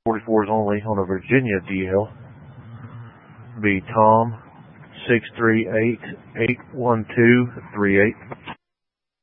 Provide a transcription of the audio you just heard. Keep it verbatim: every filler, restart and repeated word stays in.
forty-fours only on a Virginia D L. Be Tom six three eight, eight one two, three eight.